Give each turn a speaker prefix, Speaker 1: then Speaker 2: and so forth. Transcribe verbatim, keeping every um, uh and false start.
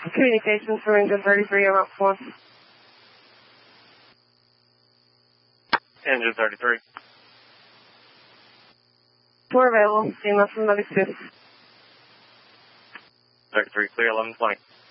Speaker 1: Communications from engine thirty-three, I'm up one.
Speaker 2: Engine thirty-three.
Speaker 1: Tour available, C M S from ninety-two.
Speaker 2: thirty-three, clear eleven twenty.